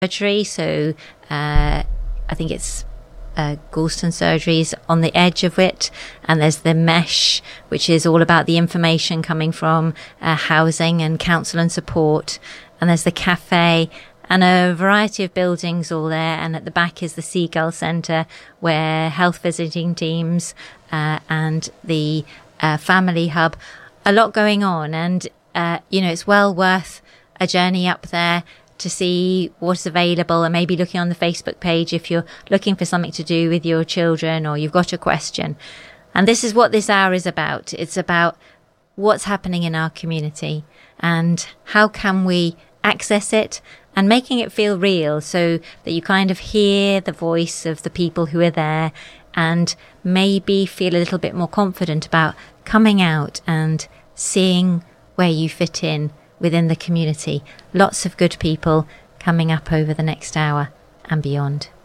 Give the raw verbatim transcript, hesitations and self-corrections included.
surgery. So uh, I think it's uh, Goulston Surgeries on the edge of it. And there's the Mesh, which is all about the information coming from uh, housing and council and support. And there's the cafe and a variety of buildings all there. And at the back is the Seagull Centre, where health visiting teams uh, and the uh, family hub, a lot going on. And, uh, you know, it's well worth a journey up there to see what's available, and maybe looking on the Facebook page if you're looking for something to do with your children or you've got a question. And this is what this hour is about. It's about what's happening in our community and how can we access it and making it feel real, so that you kind of hear the voice of the people who are there and maybe feel a little bit more confident about coming out and seeing where you fit in within the community. Lots of good people coming up over the next hour and beyond.